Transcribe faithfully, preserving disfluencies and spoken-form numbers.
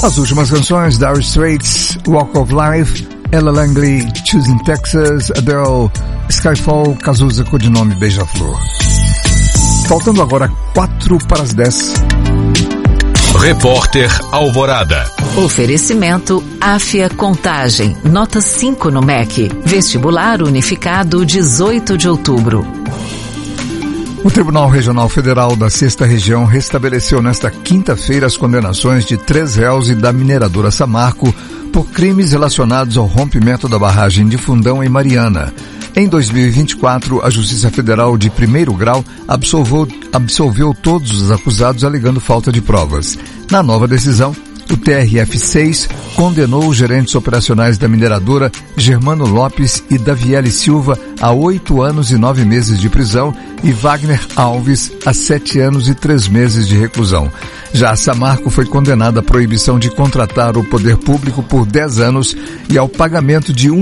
As últimas canções, Dire Straits, Walk of Life, Ella Langley, Choosing Texas, Adele, Skyfall, Cazuza, codinome Beija-Flor. Faltando agora quatro para as dez. Repórter Alvorada. Oferecimento Afia Contagem, nota cinco no M E C. Vestibular Unificado, dezoito de outubro. O Tribunal Regional Federal da Sexta Região restabeleceu nesta quinta-feira as condenações de três réus e da mineradora Samarco por crimes relacionados ao rompimento da barragem de Fundão em Mariana. Em dois mil e vinte e quatro, a Justiça Federal de primeiro grau absolveu, absolveu todos os acusados alegando falta de provas. Na nova decisão, o T R F seis condenou os gerentes operacionais da mineradora Germano Lopes e Daviele Silva a oito anos e nove meses de prisão e Wagner Alves a sete anos e três meses de reclusão. Já a Samarco foi condenada à proibição de contratar o poder público por dez anos e ao pagamento de um